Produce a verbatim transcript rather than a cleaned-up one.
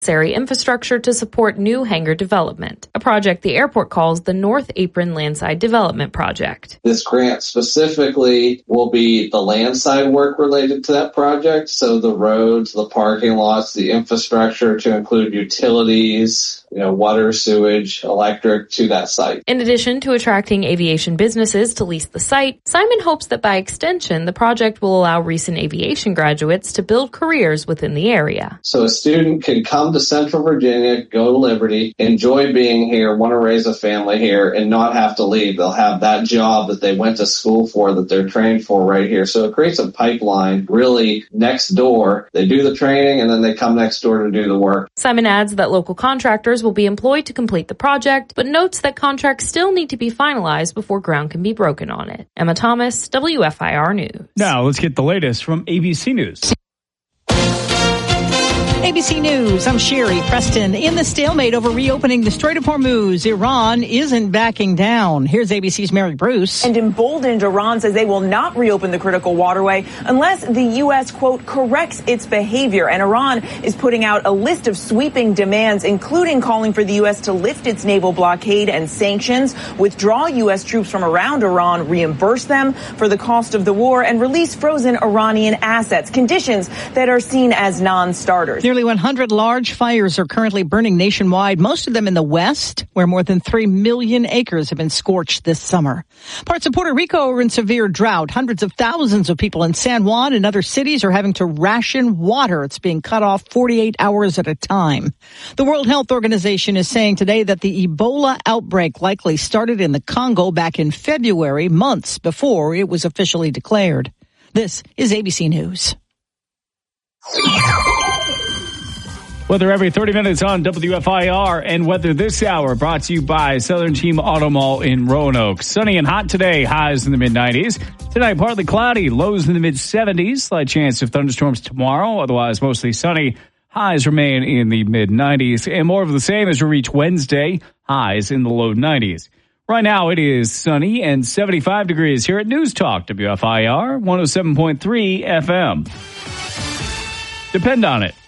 necessary infrastructure to support new hangar development, a project the airport calls the North Apron Landside Development Project. This grant specifically will be the landside work related to that project, so the roads, the parking lots, the infrastructure to include utilities, you know, water, sewage, electric to that site. In addition to attracting aviation businesses to lease the site, Simon hopes that by extension, the project will allow recent aviation graduates to build careers within the area. So a student can come to Central Virginia, go to Liberty, enjoy being here, want to raise a family here, and not have to leave. They'll have that job that they went to school for, that they're trained for right here. So it creates a pipeline really next door. They do the training and then they come next door to do the work. Simon adds that local contractors will be employed to complete the project, but notes that contracts still need to be finalized before ground can be broken on it. Emma Thomas, W F I R News. Now let's get the latest from A B C News. A B C News, I'm Sherry Preston. In the stalemate over reopening the Strait of Hormuz, Iran isn't backing down. Here's A B C's Mary Bruce. And emboldened, Iran says they will not reopen the critical waterway unless the U S, quote, corrects its behavior. And Iran is putting out a list of sweeping demands, including calling for the U S to lift its naval blockade and sanctions, withdraw U S troops from around Iran, reimburse them for the cost of the war, and release frozen Iranian assets, conditions that are seen as non-starters. Nearly one hundred large fires are currently burning nationwide, most of them in the West, where more than three million acres have been scorched this summer. Parts of Puerto Rico are in severe drought. Hundreds of thousands of people in San Juan and other cities are having to ration water. It's being cut off forty-eight hours at a time. The World Health Organization is saying today that the Ebola outbreak likely started in the Congo back in February, months before it was officially declared. This is A B C News. Weather every thirty minutes on W F I R, and weather this hour brought to you by Southern Team Auto Mall in Roanoke. Sunny and hot today, highs in the mid nineties. Tonight, partly cloudy, lows in the mid seventies. Slight chance of thunderstorms tomorrow, otherwise mostly sunny. Highs remain in the mid nineties, and more of the same as we reach Wednesday, highs in the low nineties. Right now, it is sunny and seventy-five degrees here at News Talk, W F I R one oh seven point three F M. Depend on it.